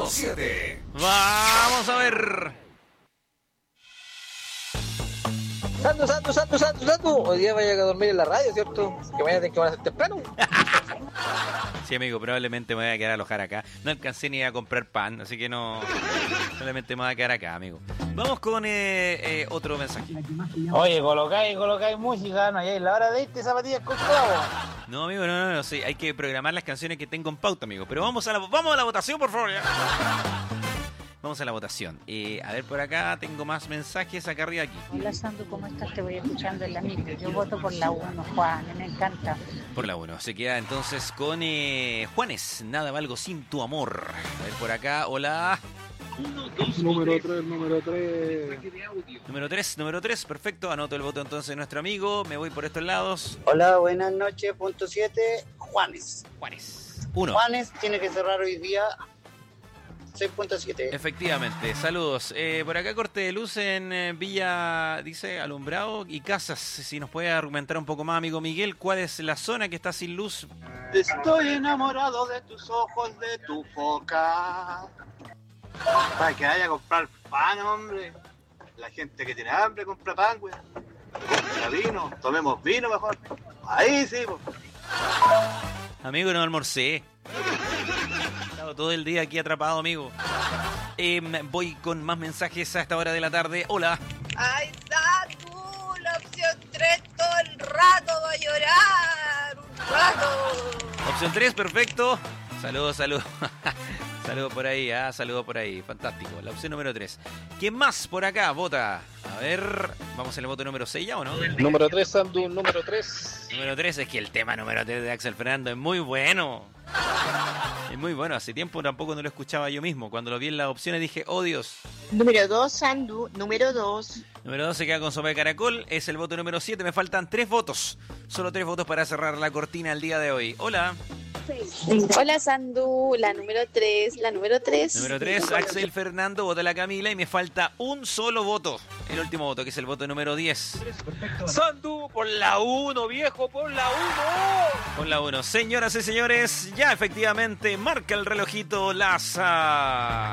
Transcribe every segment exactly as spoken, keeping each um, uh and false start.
punto siete. Vamos a ver. Santo, santo, santo, santo, santo. Hoy día vaya a dormir en la radio, ¿cierto? Que mañana tienen que van a hacer temprano. Sí, amigo, probablemente me voy a quedar a alojar acá. No alcancé ni a comprar pan, así que no. Solamente me voy a quedar acá, amigo. Vamos con eh, eh, otro mensaje. Oye, colocáis, colocáis música, no hay la hora de irte zapatillas con clavo. No, amigo, no, no, no, sí, hay que programar las canciones que tengo en pauta, amigo. Pero vamos a la, vamos a la votación, por favor. Ya. Vamos a la votación. Eh, a ver, por acá tengo más mensajes acá arriba aquí. Hola, Sandu, ¿cómo estás? Te voy escuchando en la micro. Yo voto por la uno, Juan, me encanta. Por la uno. Se queda entonces con eh, Juanes. Nada valgo sin tu amor. A ver, por acá, hola. Número tres, número tres. Número tres, número tres, perfecto. Anoto el voto entonces de nuestro amigo. Me voy por estos lados. Hola, buenas noches, punto siete, Juanes. Juanes. Uno. Juanes tiene que cerrar hoy día seis punto siete. Efectivamente, saludos. Eh, por acá corte de luz en eh, Villa, dice, alumbrado y casas. Si nos puede argumentar un poco más, amigo Miguel, ¿cuál es la zona que está sin luz? Estoy enamorado de tus ojos, de tu boca. Para que vaya a comprar pan, hombre. La gente que tiene hambre compra pan, güey. Compra vino, tomemos vino mejor. Ahí sí, pues. Amigo, no almorcé. He estado todo el día aquí atrapado, amigo. Eh, voy con más mensajes a esta hora de la tarde. Hola. Ay, Sandu, la opción tres todo el rato va a llorar. Un rato. Opción tres, perfecto. Saludos, saludos. Saludos por ahí, ah, saludos por ahí. Fantástico. La opción número tres. ¿Quién más por acá vota? A ver, ¿vamos al voto número seis ya o no? Número tres, Sandu, número tres. Número tres, es que el tema número tres de Axel Fernando es muy bueno. Es muy bueno. Hace tiempo tampoco no lo escuchaba yo mismo. Cuando lo vi en las opciones dije, oh Dios. Número dos, Sandu, número dos. Número dos se queda con sopa de caracol. Es el voto número siete. Me faltan tres votos. Solo tres votos para cerrar la cortina el día de hoy. Hola. Hola, Sandu, la número tres, la número tres. Número tres, Axel Fernando, vota la Camila y me falta un solo voto. El último voto, que es el voto número diez. Sandu, por la uno, viejo, por la uno. Por la uno. Señoras y señores, ya efectivamente marca el relojito las ah,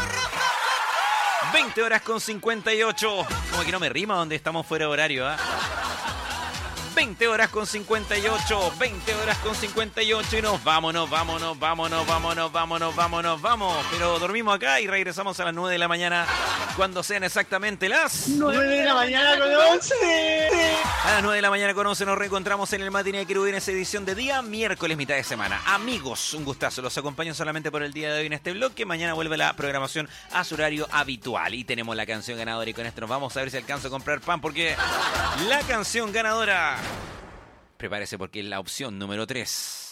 veinte horas con cincuenta y ocho. Como que no me rima donde estamos fuera de horario, ¿ah? ¿eh? veinte horas con cincuenta y ocho, veinte horas con cincuenta y ocho y nos vámonos, vámonos, vámonos, vámonos, vámonos, vámonos, vamos. Pero dormimos acá y regresamos a las nueve de la mañana cuando sean exactamente las nueve de la mañana con once. A las nueve de la mañana con once nos reencontramos en el Matiné de Querubines, edición de día miércoles, mitad de semana. Amigos, un gustazo. Los acompaño solamente por el día de hoy en este bloque. Mañana vuelve la programación a su horario habitual y tenemos la canción ganadora y con esto nos vamos a ver si alcanzo a comprar pan porque la canción ganadora... Prepárese porque es la opción número tres.